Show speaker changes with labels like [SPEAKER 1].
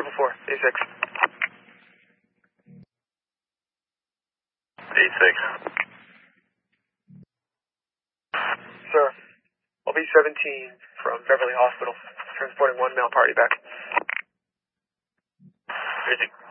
[SPEAKER 1] 444, A6.
[SPEAKER 2] A6.
[SPEAKER 1] Sir, I'll be 17 from Beverly Hospital, transporting one male party back.
[SPEAKER 2] Crazy.